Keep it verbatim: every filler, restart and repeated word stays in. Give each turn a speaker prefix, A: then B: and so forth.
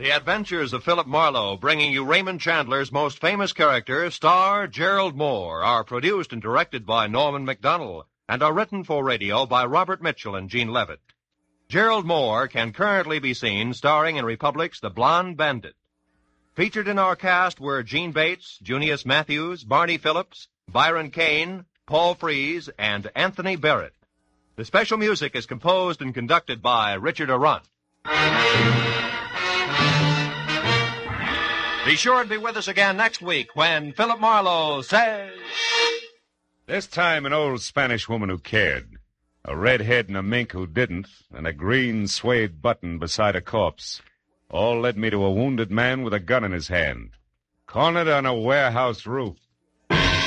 A: The Adventures of Philip Marlowe, bringing you Raymond Chandler's most famous character, star Gerald Moore, are produced and directed by Norman Macdonnell and are written for radio by Robert Mitchell and Gene Levitt. Gerald Moore can currently be seen starring in Republic's The Blonde Bandit. Featured in our cast were Gene Bates, Junius Matthews, Barney Phillips, Byron Kane, Paul Frees, and Anthony Barrett. The special music is composed and conducted by Richard Arant. Be sure to be with us again next week when Philip Marlowe says...
B: This time an old Spanish woman who cared, a redhead and a mink who didn't, and a green suede button beside a corpse, all led me to a wounded man with a gun in his hand, cornered on a warehouse roof.